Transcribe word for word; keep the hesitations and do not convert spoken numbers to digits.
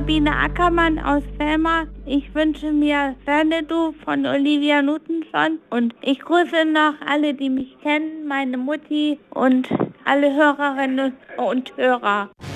Sabine Ackermann aus Selma. Ich wünsche mir Xanadu von Olivia Newton-John und ich grüße noch alle, die mich kennen, meine Mutti und alle Hörerinnen und Hörer.